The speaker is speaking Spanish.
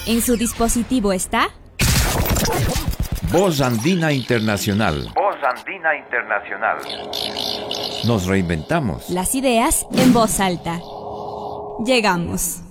En su dispositivo está Voz Andina Internacional. Voz Andina Internacional. Nos reinventamos. las ideas en voz alta. Llegamos.